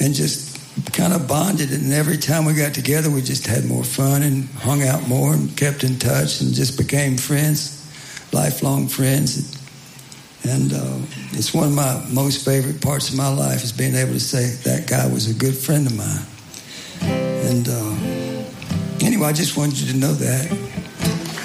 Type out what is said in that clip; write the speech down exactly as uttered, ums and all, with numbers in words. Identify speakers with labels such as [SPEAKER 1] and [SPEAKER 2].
[SPEAKER 1] and just kind of bonded. And every time we got together, we just had more fun and hung out more and kept in touch and just became friends, lifelong friends. And uh, it's one of my most favorite parts of my life is being able to say that guy was a good friend of mine. And uh, anyway, I just wanted you to know that.